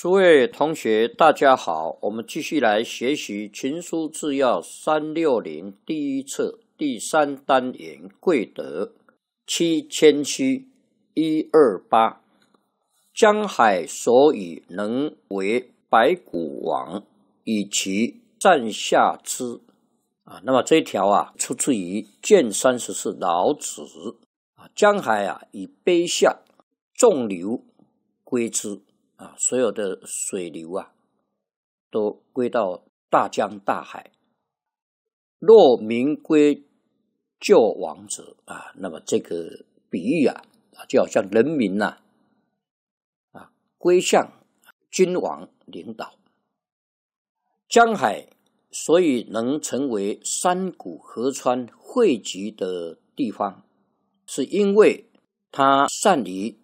诸位同学，大家好，我们继续来学习《群书治要360》第一册第3单元贵德7谦虚128。江海所以能为百谷王，以其善下之。那么这一条出自于卷34老子。江海以卑下，众流归之。所有的水流都归到大江大海。若民归救亡者那么这个比喻就好像人民归向君王领导。江海所以能成为山谷河川汇集的地方，是因为它善于